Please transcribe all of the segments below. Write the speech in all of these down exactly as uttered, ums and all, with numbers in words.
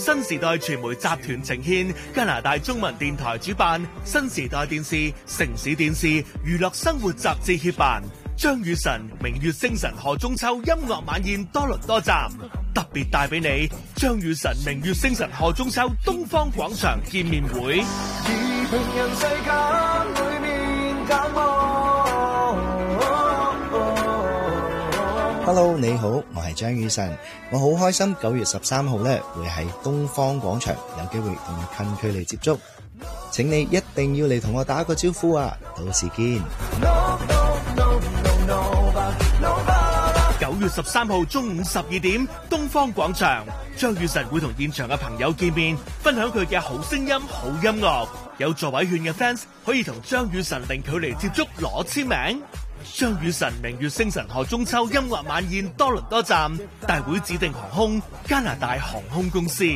新時代傳媒集團呈獻，加拿大中文電台主辦，新時代電視、城市電視、娛樂生活雜誌協辦，張雨晨明月星辰賀中秋音樂晚宴多倫多站，特別帶俾你張雨晨明月星辰賀中秋東方廣場見面會。平人世間裏面感冒 Hello， 你好，我係張雨晨，我好開心九月十三號咧會喺東方廣場有機會同你近距離接觸，請你一定要嚟同我打個招呼啊，到時見。 九月十三號中午十二點，東方廣場，張雨晨會同現場嘅朋友見面，分享佢嘅好聲音、好音樂。有座位券嘅 fans 可以同張雨晨零距離接觸攞簽名。張雨晨明月星辰賀中秋音樂晚宴多倫多站，大會指定航空加拿大航空公司。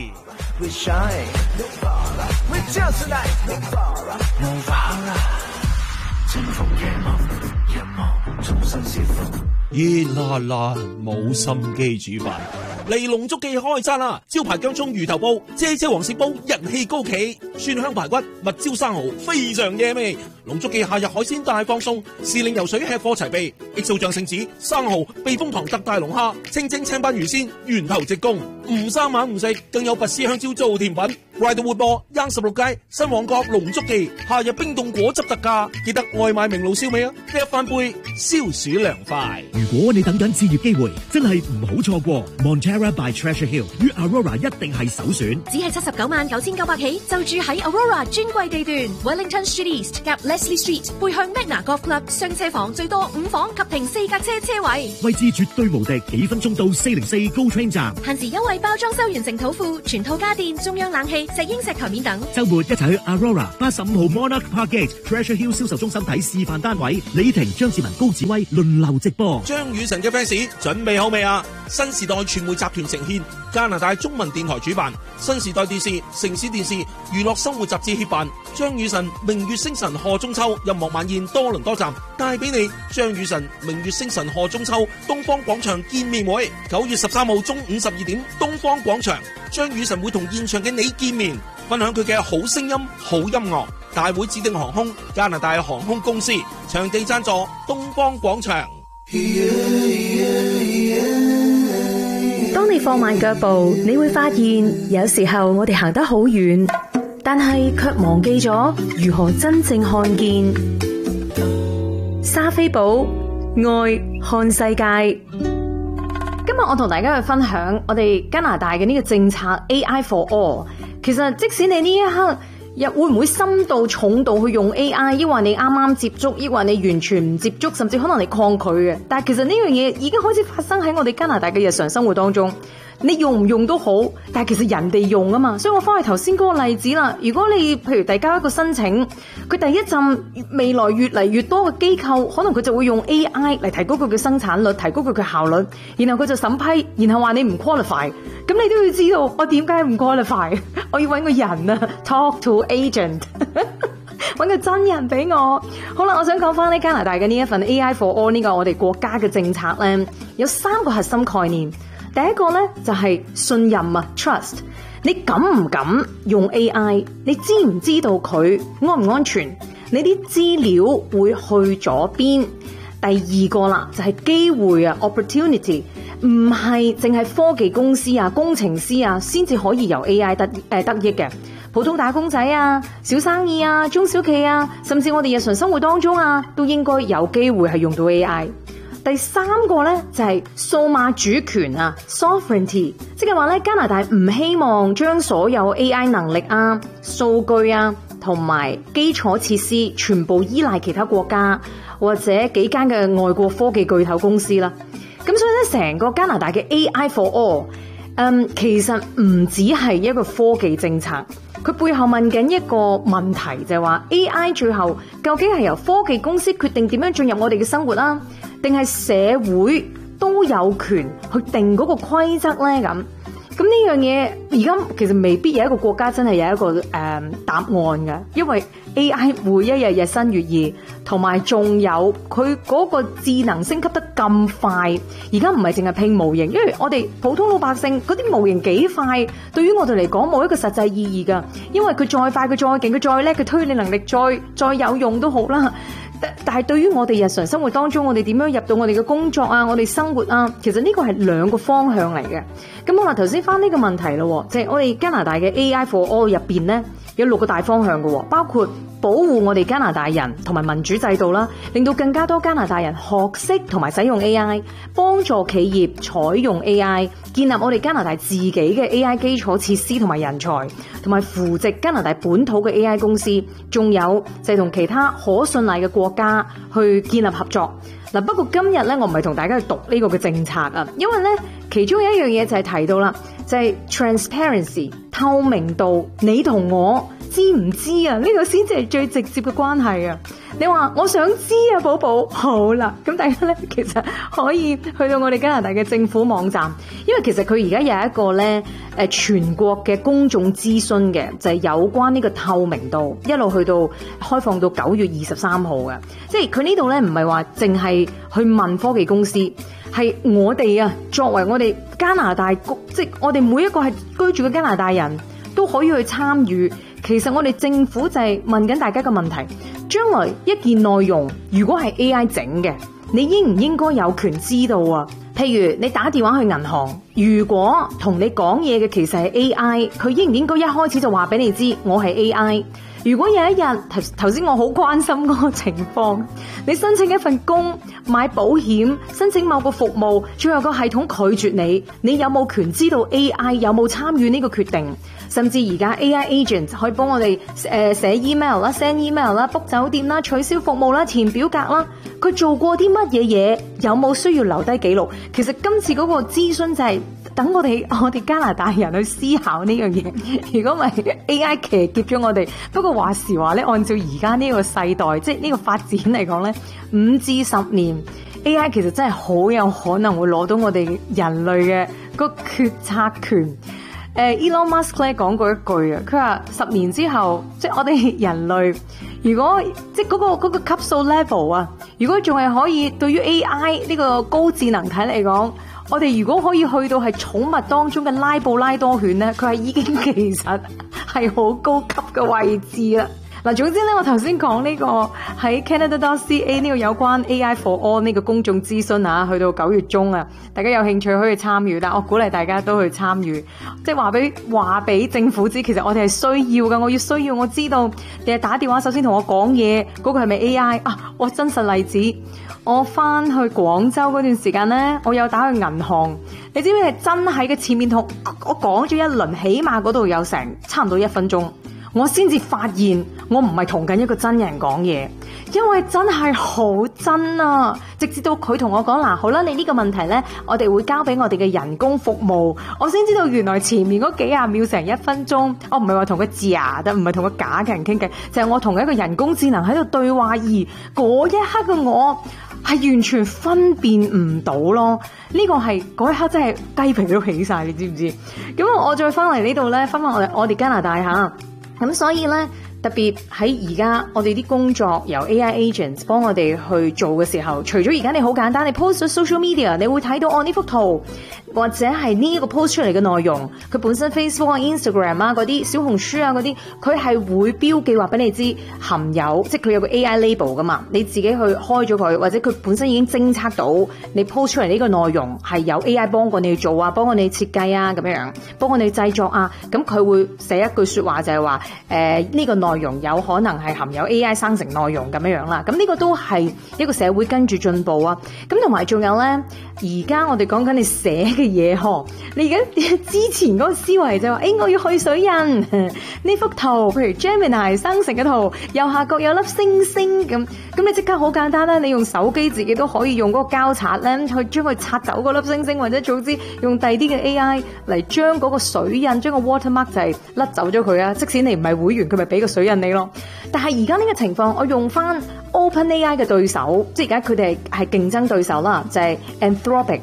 熱辣辣冇心機煮飯，嚟龍足記開餐啦！招牌薑蔥魚頭煲、啫啫黃鱔煲人氣高企，蒜香排骨、蜜椒生蠔非常惹味。龍足記夏日海鮮大放送，時令游水吃貨齊備，X O醬聖子、生蠔、避風塘特大龍蝦、清蒸青斑魚鮮、源頭直供，唔生猛唔食，更有拔絲香蕉做甜品。來到活播，Yonge十六街新旺角龍足記，夏日冰凍果汁特價，記得外賣名爐燒味啊！一翻杯消暑涼快。 如果你等緊置業機會，真係唔好錯過 Montera by Treasure Hill 與 Aurora 一定係首選。 只係七十九萬九千九百起，就住喺 Aurora 專櫃地段 Wellington Street East 夾 Leslie Street 背向 Magna Golf Club， 雙車房最多五房及停四架車車位， 位置絕對無敵，幾分鐘到四零四 GO Train 站。 限時優惠包裝修完成土庫，全套家電、中央冷氣、石英石台面等。 週末一齊去 Aurora 八十五號 Monarch Parkgate Treasure Hill 銷售中心睇示範單位，李婷、張志文、高子威輪流直播。 張雨晨嘅 fans 準備好未啊？新時代傳媒集團呈獻，加拿大中文電台主辦，新時代電視、城市電視、娛樂生活雜誌協辦，張雨晨明月星辰賀中秋音樂晚宴多倫多站，帶俾你張雨晨明月星辰賀中秋東方廣場見面會。九月十三號中午十二點，東方廣場，張雨晨會同現場嘅你見面，分享佢嘅好聲音、好音樂。大會指定航空加拿大航空公司，場地贊助東方廣場。 當你放慢腳步，你會發現有時候我哋行得好遠，但係卻忘記咗如何真正看見。莎菲寶愛看世界。今日我同大家去分享我哋加拿大嘅呢個政策 A I for All。其實即使你呢一刻又會唔會深度重度去用 A I， 抑或你啱啱接觸，抑或你完全唔接觸，甚至可能你抗拒嘅，但係其實呢樣嘢已經開始發生喺我哋加拿大嘅日常生活當中。你用唔用都好，但係其實人哋用啊嘛，所以我翻去頭先嗰個例子啦。如果你譬如遞交一個申請，佢第一陣未來越嚟越多嘅機構，可能佢就會用 A I 嚟提高佢嘅生產率，提高佢嘅效率，然後佢就審批，然後話你唔 qualify， 咁你都要知道我點解唔 qualify， 我要搵個人啊 talk to agent 搵個真人俾我。好啦，我想講翻呢加拿大嘅呢一份 A I for All 呢個我哋國家嘅政策咧，有三個核心概念。第一個咧就係信任啊 trust， 你敢唔敢用 A I？ 你知唔知道佢安唔安全？你啲資料會去咗邊？第二個啦就係機會啊 opportunity， 唔係淨係科技公司啊、工程師啊先至可以由 A I 得誒得益嘅，普通打工仔啊、小生意啊、中小企啊，甚至我哋日常生活當中啊，都應該有機會係用到 A I。第三個咧就係數碼主權啊 sovereignty， 即係話咧加拿大唔希望將所有 A I 能力啊、數據啊同埋基礎設施全部依賴其他國家或者幾間嘅外國科技巨頭公司啦。咁所以咧成個加拿大嘅 A I for all，嗯，其實唔只係一個科技政策，佢背後問緊一個問題，就係話 A I 最後究竟係由科技公司決定點樣進入我哋嘅生活啦，定係社會都有權去定嗰個規則呢？咁咁呢樣嘢而家其實未必有一個國家真係有一個誒、呃、答案㗎，因為 A I 每一日日新月異，同埋仲有佢嗰個智能升級得咁快，而家唔係淨係拼模型，因為我哋普通老百姓嗰啲模型幾快，對於我哋嚟講冇一個實際意義㗎，因為佢再快佢再勁佢再叻佢推理能力再再有用都好啦。但係對於我哋日常生活當中，我哋點樣入到我哋嘅工作啊，我哋生活啊，其實呢個係兩個方向嚟嘅。咁我話頭先翻呢個問題咯，即係我哋加拿大嘅 A I for All 入邊呢，有六個大方向嘅，包括保護我哋加拿大人同埋民主制度啦，令到更加多加拿大人學識同埋使用 A I， 幫助企業採用 A I， 建立我哋加拿大自己嘅 A I 基礎設施同埋人才，同埋扶植加拿大本土嘅 A I 公司，仲有就係同其他可信賴嘅國家去建立合作。嗱，不過今日咧，我唔係同大家去讀呢個嘅政策啊，因為咧其中有一樣嘢就係提到啦，就係 transparency 透明度，你同我知唔知啊？呢個先至係最直接嘅關係啊！你話我想知啊，寶寶，好啦，咁大家咧其實可以去到我哋加拿大嘅政府網站，因為其實佢而家有一個咧誒全國嘅公眾諮詢嘅，就係有關呢個透明度，一路去到開放到九月二十三號嘅，即係佢呢度咧唔係話淨係去問科技公司，係我哋啊作為我哋加拿大，即係我哋每一個係居住嘅加拿大人都可以去參與。其實我哋政府就係問緊大家嘅問題，將來一件內容如果係 A I 整嘅，你應唔應該有權知道啊？譬如你打電話去銀行，如果同你講嘢嘅其實係 A I， 佢應唔應該一開始就話俾你知我係 A I？ 如果有一日頭頭先我好關心嗰個情況，你申請一份工、買保險、申請某個服務，最後個系統拒絕你，你有冇權知道 A I 有冇參與呢個決定？甚至而家 A I agent 可以幫我哋誒寫 email 啦、send email 啦、book 酒店啦、取消服務啦、填表格啦，佢做過啲乜嘢嘢？有冇需要留低記錄？其實今次嗰個諮詢就係等我哋我哋加拿大人去思考呢樣嘢。如果唔係 A I 騎劫咗我哋，不過話時話咧，按照而家呢個世代，即係呢個發展嚟講咧，五至十年 A I 其實真係好有可能會攞到我哋人類嘅個決策權。誒 Elon Musk 咧講過一句啊，佢話十年之後，即係我哋人類，如果即係嗰個嗰個級數 level 啊，如果仲係可以對於 A I 呢個高智能體嚟講，我哋如果可以去到係寵物當中嘅拉布拉多犬咧，佢係已經其實係好高級嘅位置啦。嗱，總之咧，我頭先講呢個喺 Canada dot C A 呢個有關 A I for All 呢個公眾諮詢啊，去到九月中啊，大家有興趣可以參與，但我鼓勵大家都去參與，即係話俾話俾政府知，其實我哋係需要㗎，我要需要我知道，你係打電話首先同我講嘢，嗰個係咪 A I 啊？我真實例子，我翻去廣州嗰段時間咧，我有打去銀行，你知唔知係真喺嘅前面同我講咗一輪，起碼嗰度有成差唔多一分鐘。我先至發現我唔係同緊一個真人講嘢，因為真係好真啊！直至到佢同我講嗱，好啦，你呢個問題呢，我哋會交俾我哋嘅人工服務，我先知道原來前面嗰幾廿秒成一分鐘，我唔係話同個假的，唔係同個假嘅人傾偈，就係我同一個人工智能喺度對話，而嗰一刻嘅我係完全分辨唔到咯。呢個係嗰一刻真係雞皮都起晒，你知唔知？咁我再翻嚟呢度呢，翻翻我哋我哋加拿大吓。咁所以咧，特別喺而家我哋啲工作由 A I agents 幫我哋去做嘅時候，除咗而家你好簡單，你 post 咗 social media， 你會睇到我呢幅圖，或者係呢一個 post 出嚟嘅內容，佢本身 Facebook 啊、Instagram 啊嗰啲小紅書啊嗰啲，佢係會標記話俾你知含有，即係佢有個 A I label 噶嘛，你自己去開咗佢，或者佢本身已經偵測到你 post 出嚟呢個內容係有 A I 幫過你去做啊，幫過你設計啊咁樣，幫過你製作啊，咁佢會寫一句說話就係話，誒呢個內容有可能係含有 A I 生成內容咁樣樣啦，咁呢個都係一個社會跟住進步啊，咁同埋仲有咧，而家我哋講緊你寫嘅嘢嗬，你而家之前嗰個思維就話，誒我要去水印呢幅圖，譬如 Gemini 生成嘅圖，右下角有粒星星咁，咁你即刻好簡單啦，你用手機自己都可以用嗰個膠擦咧，去將佢擦走嗰粒星星，或者總之用第二啲嘅 A I 嚟將嗰個水印，將個 watermark 就係甩走咗佢啊！即使你唔係會員，佢咪俾個水印你咯。但係而家呢個情況，我用翻 OpenAI 嘅對手，即係而家佢哋係競爭對手啦，就係 Anthropic。呢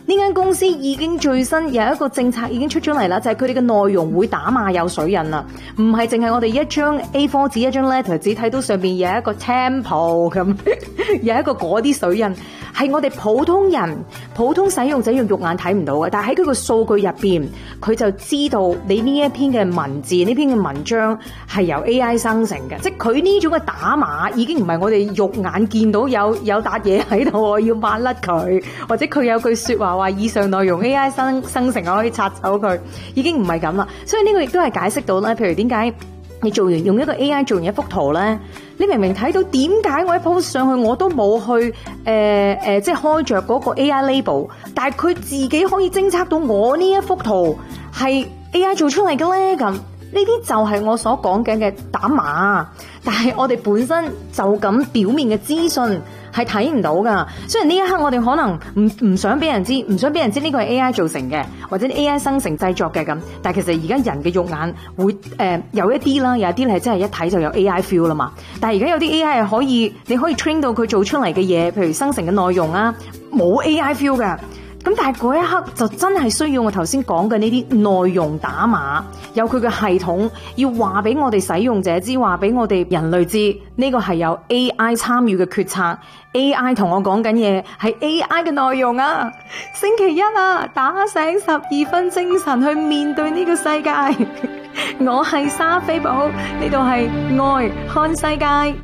呢間公司已經最新有一個政策已經出咗嚟啦，就係佢哋嘅內容會打碼有水印啦，唔係淨係我哋一張 A 四 紙一張 letter 紙睇到上邊有一個 temple 咁，有一個嗰啲水印，係我哋普通人、普通使用者用肉眼睇唔到嘅，但係喺佢個數據入邊，佢就知道你呢一篇嘅文字、呢篇嘅文章係由 A I 生成嘅，即係佢呢種嘅打碼已經唔係我哋肉眼見到有有笪嘢喺度，我要抹甩佢，或者佢有句說話話以上內容 A I 生生成，我可以拆走佢，已經唔係咁啦。所以呢個亦都係解釋到咧，譬如點解你做完用一個 A I 做完一幅圖咧，你明明睇到點解我一 post 上去我都冇去誒誒、呃呃，即係開着嗰個 A I label， 但係佢自己可以偵測到我呢一幅圖係 A I 做出嚟嘅咧，咁呢啲就係我所講緊嘅打碼。但係我哋本身就咁表面嘅資訊係睇唔到噶。雖然呢一刻我哋可能唔唔想俾人知，唔想俾人知呢個係 A I 造成嘅，或者 A I 生成製作嘅咁。但係其實而家人嘅肉眼會誒、呃、有一啲啦，有一啲係真係一睇就有 A I feel 啦嘛。但係而家有啲 A I 係可以，你可以 train 到佢做出嚟嘅嘢，譬如生成嘅內容啊，冇 A I feel 噶。咁但係嗰一刻就真係需要我頭先講嘅呢啲內容打碼，有佢嘅系統，要話俾我哋使用者知，話俾我哋人類知，呢個係有 A I 參與嘅決策。A I 同我講緊嘢係 A I 嘅內容啊！星期一啊，打醒十二分精神去面對呢個世界。我係莎菲寶，呢度係愛看世界。